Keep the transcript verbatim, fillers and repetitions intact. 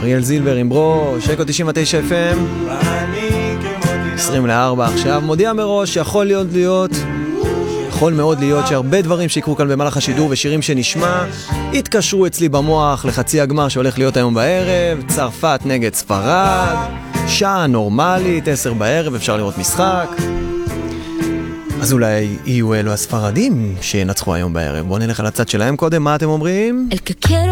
אריאל זילבר עם ברוש, אקו תשעים ותשע אף אם, עשרים לארבע עכשיו. מודיע מראש שיכול להיות להיות, יכול מאוד להיות שהרבה דברים שיקרו כאן במהלך השידור ושירים שנשמע יתקשרו אצלי במוח לחצי הגמר שהולך להיות היום בערב. צרפת נגד ספרד, שעה נורמלית, עשר בערב, אפשר לראות משחק. אז אולי יהיו אלו הספרדים שינצחו היום בערב. בואו נלך על הצד שלהם קודם, מה אתם אומרים?